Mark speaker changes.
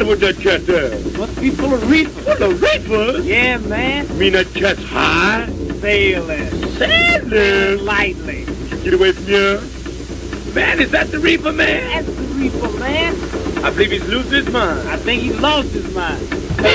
Speaker 1: matter with that cat there?
Speaker 2: Must be full of reefer.
Speaker 1: Full of reefers?
Speaker 2: Yeah, man.
Speaker 1: You mean that cat's high?
Speaker 2: Sailing.
Speaker 1: Sailing?
Speaker 2: Lightly.
Speaker 1: Get away from here. Man, is that the reefer, man?
Speaker 2: That's the reefer, man.
Speaker 1: I believe he's losing his mind.
Speaker 2: I think he lost his mind.